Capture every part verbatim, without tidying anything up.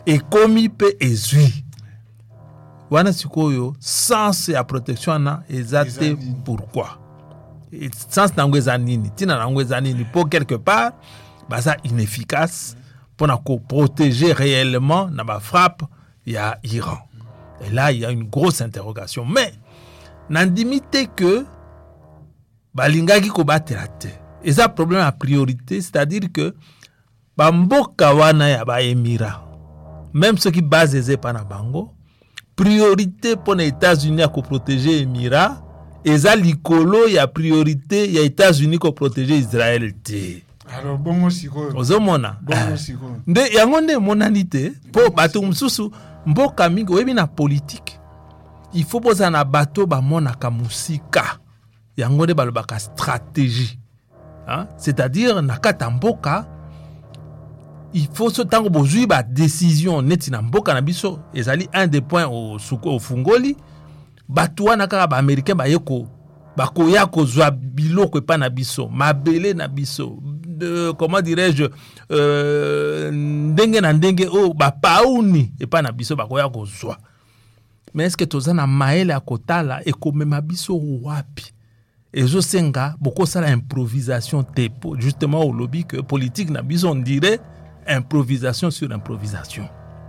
ekomi pe ezwi wana sikoyo sens ya protection na ezate pourquoi sens nango eza nini tina nango eza nini pour quelque part baza inefficace pour na ko protéger réellement na ba frappe ya Iran. Et là il y a une grosse interrogation, mais nandimite que balingaki ko batela te eza problème à priorité, c'est-à-dire que ba mboka wana ya ba émirat même ceux qui basent eze pa na bango priorité pour les États-Unis à protéger Émirats et ça likolo ya priorité ya États-Unis ko protéger Israël té. Alors bongo siko. Ozomona. Bongo siko. Nde yango nde monanité po bato mususu mboka mingi webi na politique. Il faut poser na bato ba mona ka musika. Yango nde balobaka stratégie. Hein? C'est-à-dire na kata mboka il faut ce temps bozui ba décision neti na mboka na biso ezali un des points au suko au fungoli batwa na kaka ba américain ba yeko ba koya ko zwa biloko pa na biso mabele na biso de comment dirais-je euh ndenge na ndenge o ba pauni e pa na biso ba koya ko zwa. Mais est-ce que tozana maele akotala e komema biso wapi ezo senga boko sala improvisation tepo justement au lobby que politique na biso on dirait improvisation sur improvisation.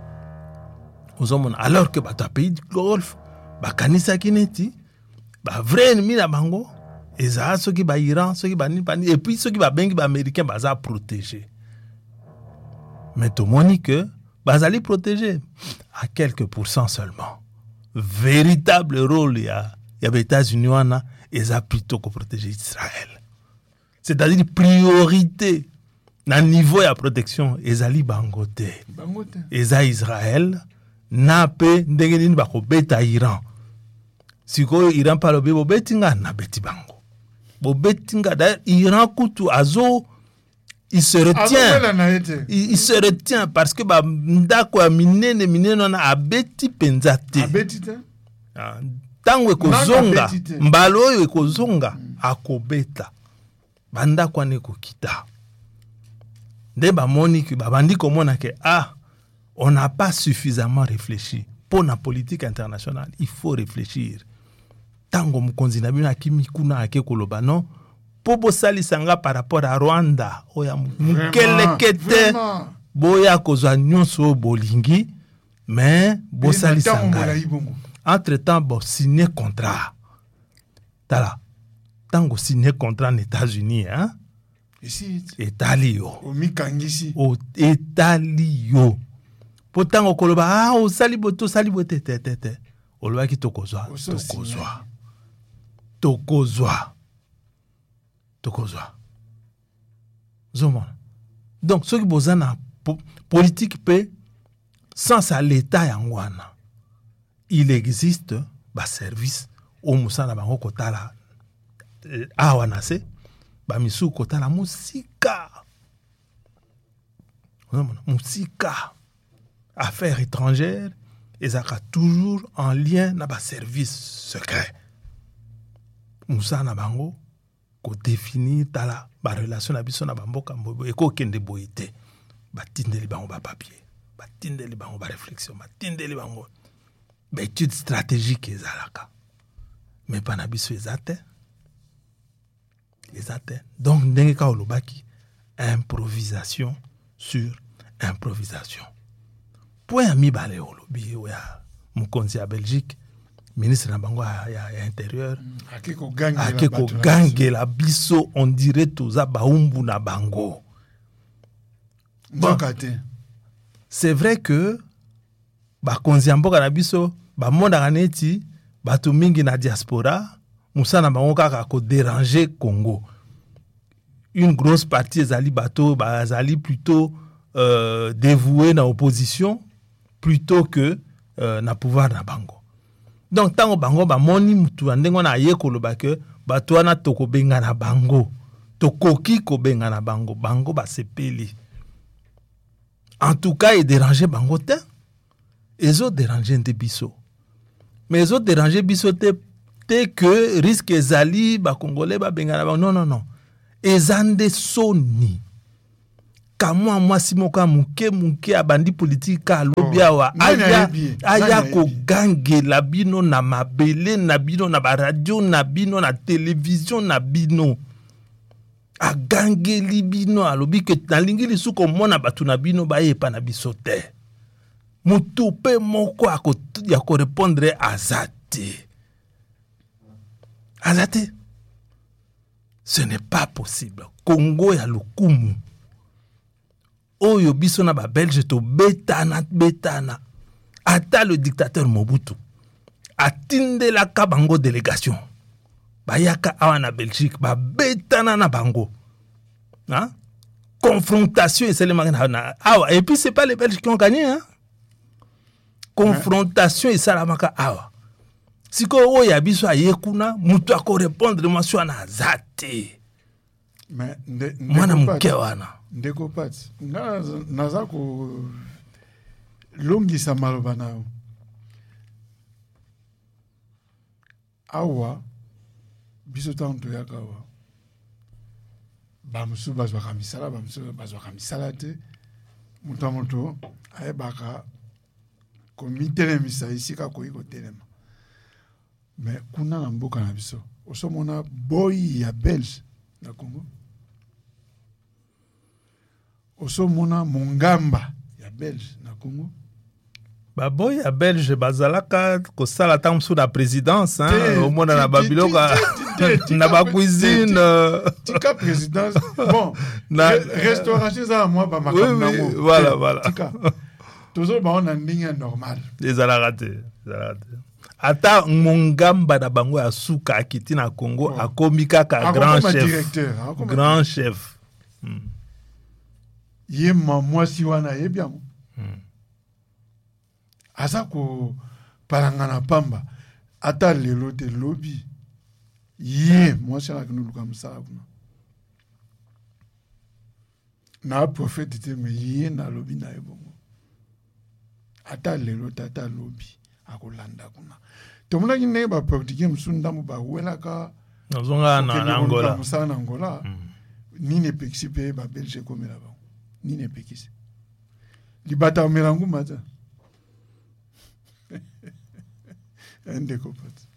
Alors que bato pays du Golfe, ba kanisa kineti, ba vrai ennemi na bango, eza ceux qui ba Iran, ceux qui ba ni et puis ceux qui ba bengi ba américain baza protéger. Mais tout monde que bazali protéger à quelques pourcents seulement. Véritable rôle ya ya les États-Unis wana eza plutôt que protéger Israël. C'est-à-dire priorité na niveau ya protection ezali bangote bangote eza Israël na pe ndenge nini bako beta Iran siko Iran pa lobe bobetinga na beti bango bobetinga da Iran kutu azo il se retient il, il se retient parce que ba ndako ya minene minene na abeti penzate abeti te tango ekozonga mbalo oyo ekozonga akobeta bandako ane kokita. Dès ba monique ba bandi komona que ah on n'a pas suffisamment réfléchi pour la politique internationale. Il faut réfléchir. Tango mukonzi na bino akimi kuna ake koloba non po bosali sanga par rapport à Rwanda oya mukelekete boya kozwa nyonso bolingi mais bosali sanga entre temps bo signer contrat tala tango signer contrat aux États-Unis hein ici etalio o mikangisi o etalio potango koloba ah o salibo to salibo te te te te oloba ki tokozwa tokozwa tokozwa tokozwa zoma donc ce qui bozana po, politique pe sans à l'état yangwana il existe ba service o musana bango kotala awana se ba misu kota la musika musika affaires étrangères et ça toujours en lien na ba service secret musa na bango ko définir tala ba relation na biso na bamboka mbobo e ko kende boité ba tindeli bango ba papier ba tindeli bango ba réflexion ba tindeli bango ba étude stratégique ezalaka mais pas na biso ezate. Exact. Donc, ndenge ka olobaki improvisation sur improvisation. Point ami balé olobi ya mukonzi ya Belgique, ministre na bango ya, ya, ya intérieur. Akeko gange Akeko gange la biso on dirait toza baumbu na bango. Bon, c'est vrai que ba konzi mboka na biso ba monda kaneti bato mingi na diaspora Moussa bango kaka ko déranger Congo. Une grosse partie des ali bateau bazali plutôt euh, dévoué na opposition plutôt que euh, na pouvoir na bango. Donc tango bango ba moni mutu ndengo na ye koloba ke bato na toko benga na bango. Tokoki ko benga na bango, bango ba sepeli. En tout cas, il dérangeait bango te. Ils ont dérangé de biso. Mais ils ont dérangé biso te que risque ezali ba congolais ba bengana ba non non non ezande soni kamwa mwasi moko muke muke abandi politique alobi awa Oh, nani aya ayebi ye? aya Nani ko ayebi? gangela bino na mabele na bino na ba radio na bino na télévision na bino agangeli bino alobi ke nalingi lisuku komona bato na bino bayepa na biso te mutu pe moko ako ya ko répondre aza te aza te. Ce n'est pas possible. Congo ya lokumu oyo biso na ba Belge to betana betana ata le dictateur Mobutu atindelaka bango délégation bayaka awa na Belgique ba betana na bango hein? Confrontation et c'est na awa et puis c'est pas les Belges qui ont gagné hein? Confrontation et salamaka awa siko oyo ya biso ayekuna mutu ako répondre mwasi wana azate Mais nde- mwana ndeko muke Pati, wana ndeko Pati, nga naza ko longisa maloba nao awa biso ntango toyaka awa bamosusu bazwaka misala bamosusu bazwaka misala te moto ya moto ayebaka komitelemisa esika koyi kotelema. Mais kuna na mboka na biso osomona boyi ya Belge na Congo osomona mongamba ya Belge na Congo baboy ya Belge bazalaka kosala ntango mosusu na présidence Te, omona na ti- babiloka ti- ti- ti- na ti- bacuisine tika présidence bon Na- re- restauration eza moi ba Oui, makambo oui, nango voilà, Te, voilà. tika tozo ba on ndinga normal ezalaka te ezalaka te ata mongamba na bango ya suka akiti na Congo Oh. akomi kaka grand Akokoma chef directeur akokoma- grand chef ye ma mwasi wana yebi yango aza ko palangana pamba ata lelo te lobi ye mwasi wana kinuluka mosala kuna na prophète te me ye na lobi na ye bongo ata lelo te ata lobi akolanda kuna tomonaki ndenge bapolitike mosusu ndambo bawelaka nazonga na kokende na koluka Angola mosala na Angola nini epekisi mpe babelge ekomela bango nini epekisi libata omela nguma te ndeko Pati.